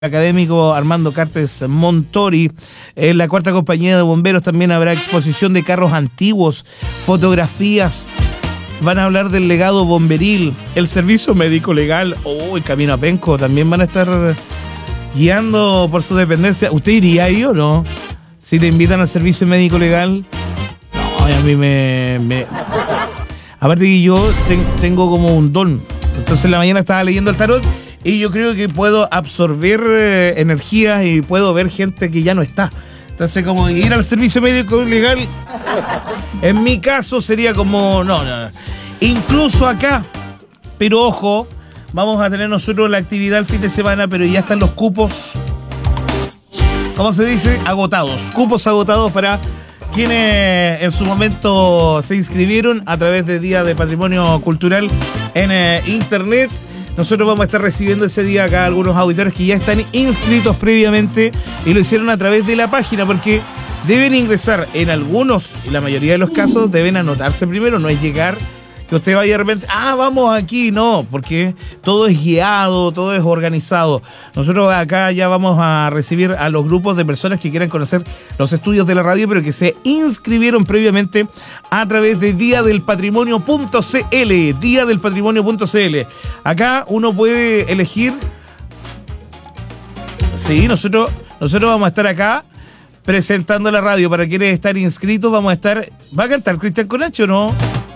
académico Armando Cartes Montori. En la cuarta compañía de bomberos también habrá exposición de carros antiguos, fotografías. Van a hablar del legado bomberil, el servicio médico legal. El Camino a Penco también van a estar guiando por su dependencia. ¿Usted iría ahí o no? Si te invitan al servicio médico legal. No, a mí me... Aparte que yo tengo como un don. Entonces en la mañana estaba leyendo el tarot y yo creo que puedo absorber energías y puedo ver gente que ya no está. Entonces como ir al servicio médico legal, en mi caso sería como... No. Incluso acá, pero ojo, vamos a tener nosotros la actividad el fin de semana, pero ya están los cupos, ¿cómo se dice? Agotados. Cupos agotados para quienes en su momento se inscribieron a través de Día de Patrimonio Cultural en Internet. Nosotros vamos a estar recibiendo ese día acá algunos auditores que ya están inscritos previamente y lo hicieron a través de la página, porque deben ingresar en algunos, y la mayoría de los casos deben anotarse primero, no es llegar que usted vaya de repente, vamos aquí, no, porque todo es guiado, todo es organizado. Nosotros acá ya vamos a recibir a los grupos de personas que quieran conocer los estudios de la radio, pero que se inscribieron previamente a través de diadelpatrimonio.cl, diadelpatrimonio.cl. Acá uno puede elegir. Sí, nosotros vamos a estar acá presentando la radio. Para quienes están inscritos, vamos a estar... ¿Va a cantar Cristian Conacho o no?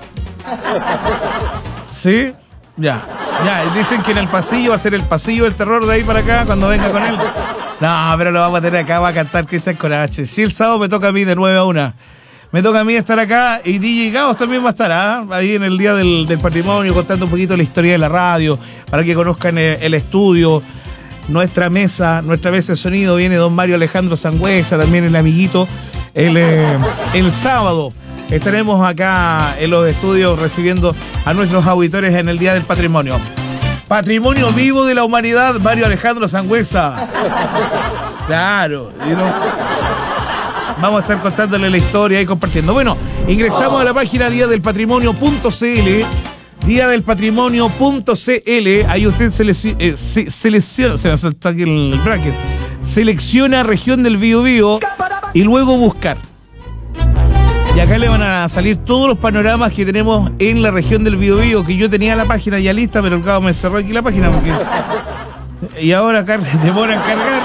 ¿Sí? Ya, dicen que en el pasillo va a ser el pasillo del terror de ahí para acá cuando venga con él. No, pero lo vamos a tener acá, va a cantar Cristian Conacho. Si el sábado me toca a mí de 9 a 1. Me toca a mí estar acá y DJ Gaos también va a estar ahí en el Día del Patrimonio, contando un poquito la historia de la radio, para que conozcan el estudio. Nuestra mesa de sonido, viene don Mario Alejandro Sangüesa, también el amiguito. El sábado estaremos acá en los estudios recibiendo a nuestros auditores en el Día del Patrimonio. Patrimonio vivo de la humanidad, Mario Alejandro Sangüesa. Claro, vamos a estar contándole la historia y compartiendo. Bueno, ingresamos a la página diadelpatrimonio.cl. Diadelpatrimonio.cl. Ahí usted selecciona, se me saltó aquí el bracket. Selecciona región del Biobío y luego buscar. Y acá le van a salir todos los panoramas que tenemos en la región del Biobío, que yo tenía la página ya lista, pero el cabo me cerró aquí la página porque... Y ahora acá demora en cargar.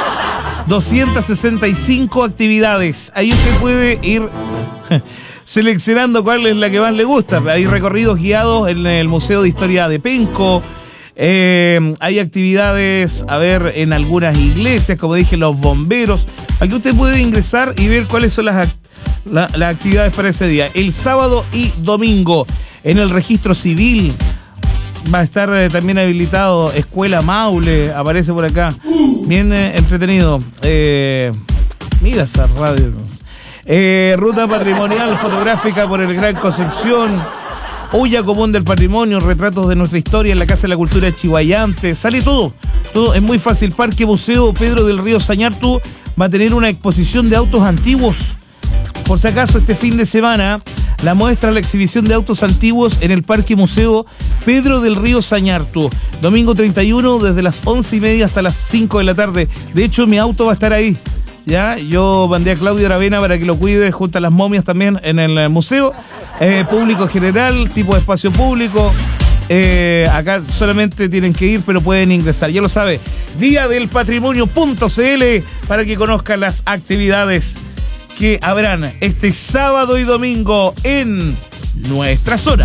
265 actividades. Ahí usted puede ir seleccionando cuál es la que más le gusta. Hay recorridos guiados en el Museo de Historia de Penco. Hay actividades, en algunas iglesias, como dije, los bomberos. Aquí usted puede ingresar y ver cuáles son las actividades para ese día. El sábado y domingo en el registro civil va a estar también habilitado Escuela Maule, aparece por acá, bien entretenido. Mira esa radio. Ruta patrimonial fotográfica por el Gran Concepción, olla común del patrimonio, retratos de nuestra historia en la Casa de la Cultura de Chihuayante. Sale todo es muy fácil. Parque Museo Pedro del Río Sañartu va a tener una exposición de autos antiguos. Por si acaso, este fin de semana, la muestra, la exhibición de autos antiguos en el Parque Museo Pedro del Río Sañartu. Domingo 31, desde las 11:30 hasta las 5 de la tarde. De hecho, mi auto va a estar ahí. ¿Ya? Yo mandé a Claudio Aravena para que lo cuide junto a las momias también en el museo. Público general, tipo de espacio público. Acá solamente tienen que ir, pero pueden ingresar. Ya lo sabe, diadelpatrimonio.cl para que conozcan las actividades que habrán este sábado y domingo en nuestra zona.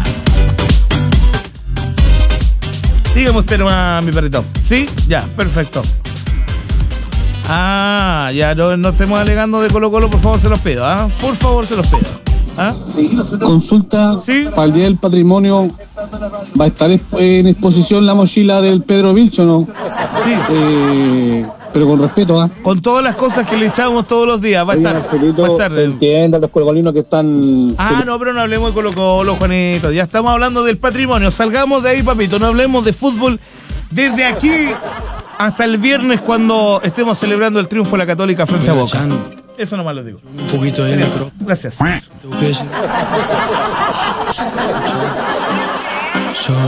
Dígame usted nomás, mi perrito. ¿Sí? Ya, perfecto. Ya no estemos alegando de Colo Colo, por favor se los pido, por favor se los pido. Consulta, ¿sí? Para el Día del Patrimonio va a estar en exposición la mochila del Pedro Vilcho, ¿no? Sí. Pero con respeto, con todas las cosas que le echamos todos los días, va a estar. Entiendan los colocolinos que están... No, pero no hablemos de Colo Colo, Juanito. Ya estamos hablando del patrimonio. Salgamos de ahí, papito. No hablemos de fútbol desde aquí hasta el viernes, cuando estemos celebrando el triunfo de la Católica frente a Boca. Eso nomás lo digo. Un poquito de micro. Gracias. Tengo que decir.